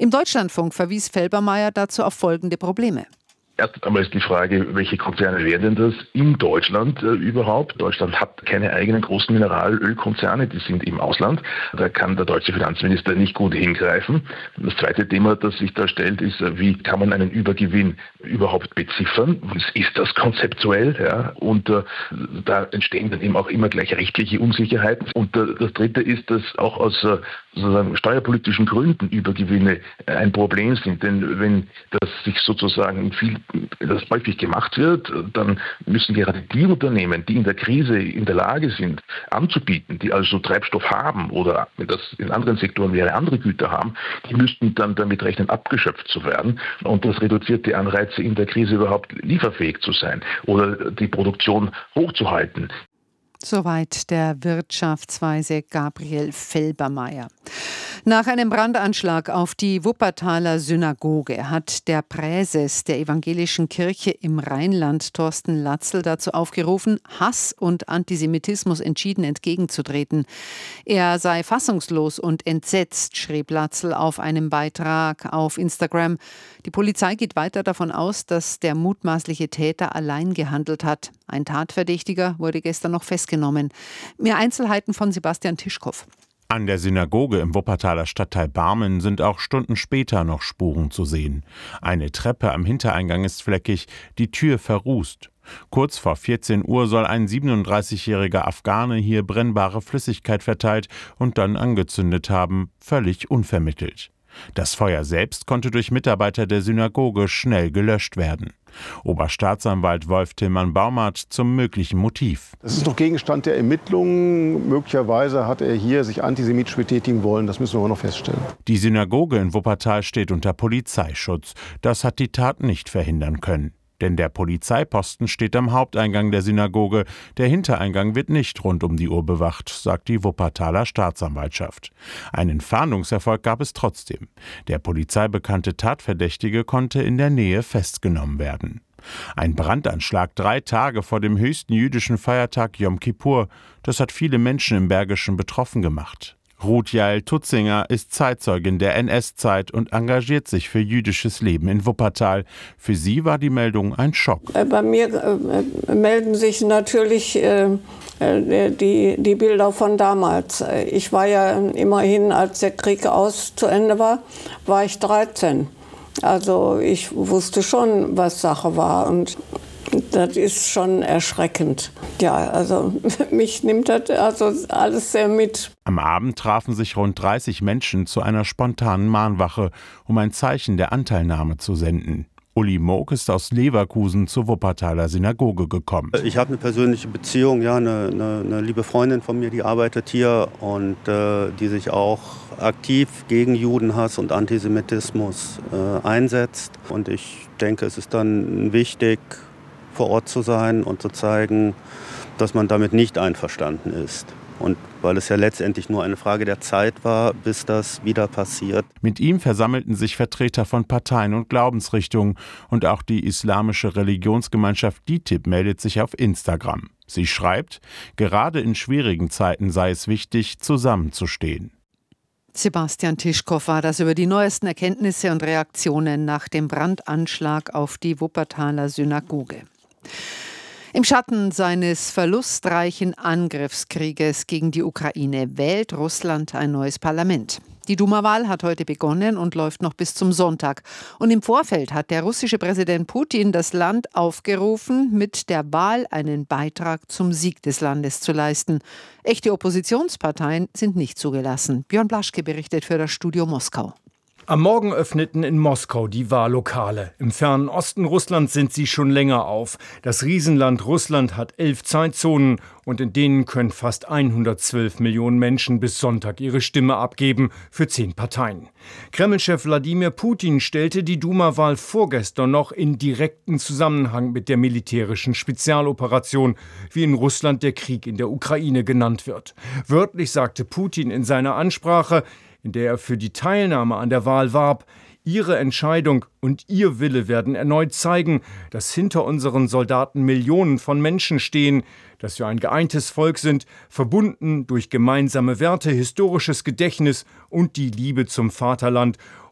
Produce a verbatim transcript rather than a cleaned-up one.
Im Deutschlandfunk verwies Felbermayr dazu auf folgende Probleme. Erst einmal ist die Frage, welche Konzerne wären denn das in Deutschland äh, überhaupt? Deutschland hat keine eigenen großen Mineralölkonzerne, die sind im Ausland. Da kann der deutsche Finanzminister nicht gut hingreifen. Das zweite Thema, das sich da stellt, ist, äh, wie kann man einen Übergewinn überhaupt beziffern? Was ist das konzeptuell? Ja? Und äh, da entstehen dann eben auch immer gleich rechtliche Unsicherheiten. Und äh, das dritte ist, dass auch aus äh, sozusagen steuerpolitischen Gründen Übergewinne äh, ein Problem sind. Denn wenn das sich sozusagen viel das häufig gemacht wird, dann müssen gerade die Unternehmen, die in der Krise in der Lage sind, anzubieten, die also Treibstoff haben oder, wenn das in anderen Sektoren wäre, andere Güter haben, die müssten dann damit rechnen, abgeschöpft zu werden. Und das reduziert die Anreize, in der Krise überhaupt lieferfähig zu sein oder die Produktion hochzuhalten. Soweit der Wirtschaftsweise Gabriel Felbermayr. Nach einem Brandanschlag auf die Wuppertaler Synagoge hat der Präses der evangelischen Kirche im Rheinland, Thorsten Latzl, dazu aufgerufen, Hass und Antisemitismus entschieden entgegenzutreten. Er sei fassungslos und entsetzt, schrieb Latzl auf einem Beitrag auf Instagram. Die Polizei geht weiter davon aus, dass der mutmaßliche Täter allein gehandelt hat. Ein Tatverdächtiger wurde gestern noch festgenommen. Mehr Einzelheiten von Sebastian Tischkow. An der Synagoge im Wuppertaler Stadtteil Barmen sind auch Stunden später noch Spuren zu sehen. Eine Treppe am Hintereingang ist fleckig, die Tür verrußt. Kurz vor vierzehn Uhr soll ein siebenunddreißigjähriger Afghane hier brennbare Flüssigkeit verteilt und dann angezündet haben, völlig unvermittelt. Das Feuer selbst konnte durch Mitarbeiter der Synagoge schnell gelöscht werden. Oberstaatsanwalt Wolf Tillmann-Baumert zum möglichen Motiv. Das ist noch Gegenstand der Ermittlungen. Möglicherweise hat er hier sich antisemitisch betätigen wollen. Das müssen wir aber noch feststellen. Die Synagoge in Wuppertal steht unter Polizeischutz. Das hat die Tat nicht verhindern können. Denn der Polizeiposten steht am Haupteingang der Synagoge. Der Hintereingang wird nicht rund um die Uhr bewacht, sagt die Wuppertaler Staatsanwaltschaft. Einen Fahndungserfolg gab es trotzdem. Der polizeibekannte Tatverdächtige konnte in der Nähe festgenommen werden. Ein Brandanschlag drei Tage vor dem höchsten jüdischen Feiertag Jom Kippur. Das hat viele Menschen im Bergischen betroffen gemacht. Ruth Jael Tutzinger ist Zeitzeugin der N S-Zeit und engagiert sich für jüdisches Leben in Wuppertal. Für sie war die Meldung ein Schock. Bei mir äh, melden sich natürlich äh, die, die Bilder von damals. Ich war ja immerhin, als der Krieg aus zu Ende war, war ich dreizehn. Also ich wusste schon, was Sache war, und das ist schon erschreckend. Ja, also mich nimmt das also alles sehr mit. Am Abend trafen sich rund dreißig Menschen zu einer spontanen Mahnwache, um ein Zeichen der Anteilnahme zu senden. Uli Moog ist aus Leverkusen zur Wuppertaler Synagoge gekommen. Ich habe eine persönliche Beziehung, ja, eine, eine, eine liebe Freundin von mir, die arbeitet hier und äh, die sich auch aktiv gegen Judenhass und Antisemitismus äh, einsetzt. Und ich denke, es ist dann wichtig, vor Ort zu sein und zu zeigen, dass man damit nicht einverstanden ist. Und weil es ja letztendlich nur eine Frage der Zeit war, bis das wieder passiert. Mit ihm versammelten sich Vertreter von Parteien und Glaubensrichtungen. Und auch die islamische Religionsgemeinschaft D I T I B meldet sich auf Instagram. Sie schreibt, gerade in schwierigen Zeiten sei es wichtig, zusammenzustehen. Sebastian Tischkow war das über die neuesten Erkenntnisse und Reaktionen nach dem Brandanschlag auf die Wuppertaler Synagoge. Im Schatten seines verlustreichen Angriffskrieges gegen die Ukraine wählt Russland ein neues Parlament. Die Duma-Wahl hat heute begonnen und läuft noch bis zum Sonntag. Und im Vorfeld hat der russische Präsident Putin das Land aufgerufen, mit der Wahl einen Beitrag zum Sieg des Landes zu leisten. Echte Oppositionsparteien sind nicht zugelassen. Björn Blaschke berichtet für das Studio Moskau. Am Morgen öffneten in Moskau die Wahllokale. Im fernen Osten Russlands sind sie schon länger auf. Das Riesenland Russland hat elf Zeitzonen und in denen können fast hundertzwölf Millionen Menschen bis Sonntag ihre Stimme abgeben für zehn Parteien. Kreml-Chef Wladimir Putin stellte die Duma-Wahl vorgestern noch in direkten Zusammenhang mit der militärischen Spezialoperation, wie in Russland der Krieg in der Ukraine genannt wird. Wörtlich sagte Putin in seiner Ansprache, in der er für die Teilnahme an der Wahl warb: Ihre Entscheidung und Ihr Wille werden erneut zeigen, dass hinter unseren Soldaten Millionen von Menschen stehen, dass wir ein geeintes Volk sind, verbunden durch gemeinsame Werte, historisches Gedächtnis und die Liebe zum Vaterland